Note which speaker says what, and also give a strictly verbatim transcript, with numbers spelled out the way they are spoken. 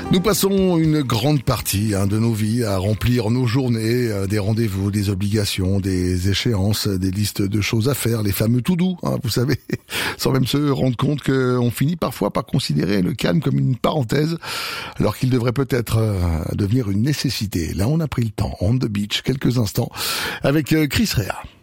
Speaker 1: Nous passons une grande partie hein, de nos vies à remplir nos journées, euh, des rendez-vous, des obligations, des échéances, des listes de choses à faire, les fameux tout doux, hein, vous savez, sans même se rendre compte qu'on finit parfois par considérer le calme comme une parenthèse, alors qu'il devrait peut-être euh, devenir une nécessité. Là, on a pris le temps, on the beach, quelques instants, avec euh, Chris Rea.